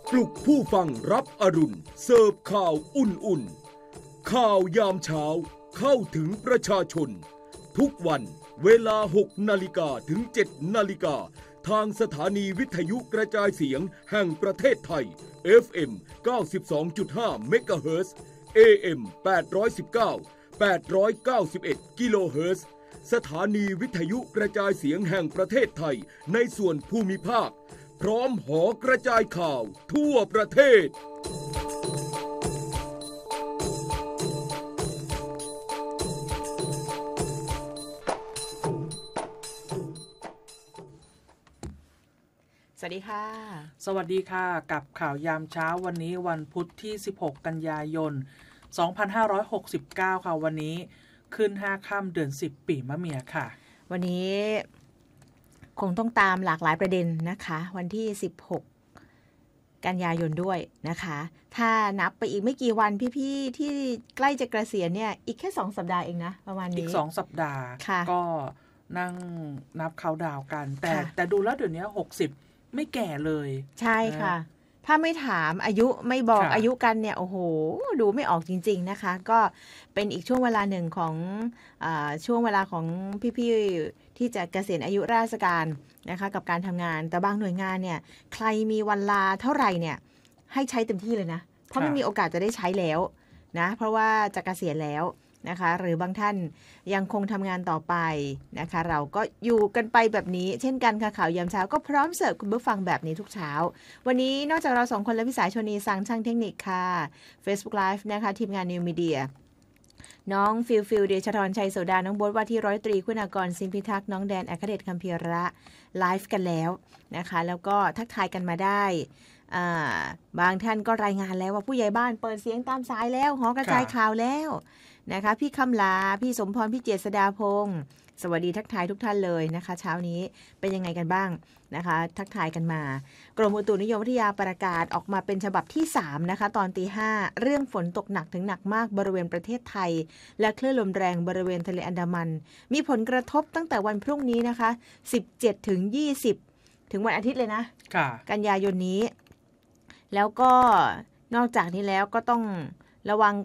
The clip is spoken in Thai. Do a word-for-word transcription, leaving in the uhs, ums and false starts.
ปลุกผู้ฟังรับอรุณเสิร์ฟข่าวอุ่นๆข่าวยามเช้าเข้าถึงประชาชนทุกวันเวลาหกนาฬิกาถึงเจ็ดนาฬิกาทางสถานีวิทยุกระจายเสียงแห่งประเทศไทย เอฟ เอ็ม เก้าสิบสองจุดห้า เมกะเฮิรตซ์ เอ เอ็ม แปดร้อยสิบเก้า แปดร้อยเก้าสิบเอ็ด กิโลเฮิรตซ์สถานีวิทยุกระจายเสียงแห่งประเทศไทยในส่วนภูมิภาคพร้อมหอกระจายข่าวทั่วประเทศสวัสดีค่ะสวัสดีค่ะกับข่าวยามเช้าวันนี้วันพุธที่สิบหกกันยายนสองพันห้าร้อยหกสิบเก้าค่ะวันนี้ขึ้นห้าค่ำเดือนสิบปีมะเมียค่ะวันนี้คงต้องตามหลากหลายประเด็นนะคะวันที่สิบหกกันยายนด้วยนะคะถ้านับไปอีกไม่กี่วันพี่ๆที่ใกล้จะเกษียณเนี่ยอีกแค่สองสัปดาห์เองนะประมาณนี้อีกสองสัปดาห์ก็นั่งนับเขาดาวกันแต่แต่ดูแล้วเดี๋ยวนี้หกสิบไม่แก่เลยใช่ค่ะถ้าไม่ถามอายุไม่บอกอายุกันเนี่ยโอ้โหดูไม่ออกจริงๆนะคะก็เป็นอีกช่วงเวลาหนึ่งของอ่าช่วงเวลาของพี่ๆที่จะเกษียณอายุราชการนะคะกับการทำงานแต่บางหน่วยงานเนี่ยใครมีวันลาเท่าไหร่เนี่ยให้ใช้เต็มที่เลยนะเพราะไม่มีโอกาสจะได้ใช้แล้วนะเพราะว่าจะเกษียณแล้วนะคะหรือบางท่านยังคงทำงานต่อไปนะคะเราก็อยู่กันไปแบบนี้เช่นกันค่ะข่าวยามเช้าก็พร้อมเสิร์ฟคุณผู้ฟังแบบนี้ทุกเช้าวันนี้นอกจากเราสองคนและพี่สายชนีสังช่างเทคนิคค่ะ Facebook Live นะคะทีมงาน New Media น้องฟิลฟิลเดชธรชัยโสดาน้องโบ๊ทว่าที่ร้อยตรีคุณากรสินพิทักษ์น้องแดนอัครเดชคัมภีระไลฟ์กันแล้วนะคะแล้วก็ทักทายกันมาได้บางท่านก็รายงานแล้วว่าผู้ใหญ่บ้านเปิดเสียงตามสายแล้วหอกระจายข่าวแล้วนะคะพี่คำลาพี่สมพรพี่เจษฎาพงศ์สวัสดีทักทายทุกท่านเลยนะคะเช้านี้เป็นยังไงกันบ้างนะคะทักทายกันมากรมอุตุนิยมวิทยาประกาศออกมาเป็นฉบับที่สามนะคะตอนตีห้าเรื่องฝนตกหนักถึงหนักมากบริเวณประเทศไทยและคลื่นลมแรงบริเวณทะเลอันดามันมีผลกระทบตั้งแต่วันพรุ่งนี้นะคะสิบเจ็ดถึงยี่สิบถึงวันอาทิตย์เลยนะกันยายนนี้แล้วก็นอกจากนี้แล้วก็ต้องระวัง